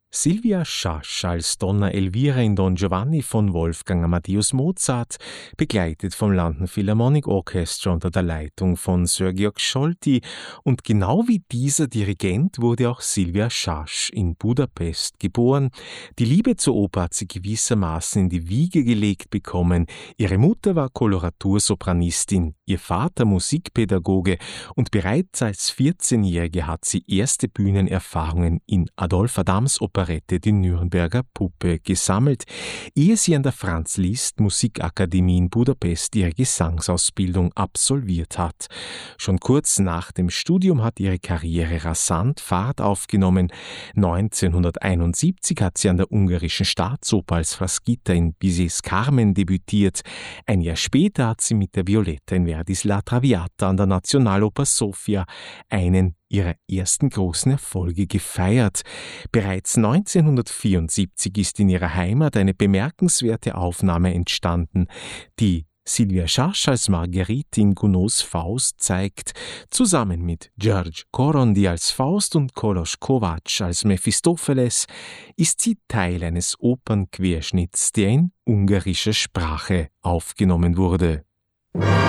Silvia Schasch als Donna Elvira in Don Giovanni von Wolfgang Amadeus Mozart, begleitet vom London Philharmonic Orchestra unter der Leitung von Sir Georg Scholti. Und genau wie dieser Dirigent wurde auch Silvia Schasch in Budapest geboren. Die Liebe zur Oper hat sie gewissermaßen in die Wiege gelegt bekommen. Ihre Mutter war Koloratursopranistin, ihr Vater Musikpädagoge und bereits als 14-Jährige hat sie erste Bühnenerfahrungen in Adolf Adams Operette Die Nürnberger Puppe gesammelt, ehe sie an der Franz Liszt Musikakademie in Budapest ihre Gesangsausbildung absolviert hat. Schon kurz nach dem Studium hat ihre Karriere rasant Fahrt aufgenommen. 1971 hat sie an der ungarischen Staatsoper als Frasquita in Bizets Carmen debütiert. Ein Jahr später hat sie mit der Violetta in Verdis La Traviata an der Nationaloper Sofia einen ihrer ersten großen Erfolge gefeiert. Bereits 1974 ist in ihrer Heimat eine bemerkenswerte Aufnahme entstanden, die Silvia Schasch als Marguerite in Gounods Faust zeigt. Zusammen mit George Korondi als Faust und Kolos Kovacs als Mephistopheles ist sie Teil eines Opernquerschnitts, der in ungarischer Sprache aufgenommen wurde.